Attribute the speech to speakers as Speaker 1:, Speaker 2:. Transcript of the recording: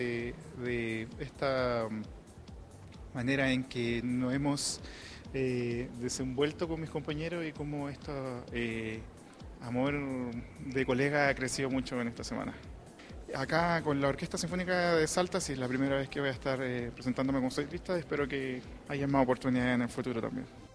Speaker 1: de esta manera en que nos hemos desenvuelto con mis compañeros y cómo este amor de colega ha crecido mucho en esta semana. Acá con la Orquesta Sinfónica de Salta, sí es la primera vez que voy a estar presentándome como solista, espero que haya más oportunidades en el futuro también.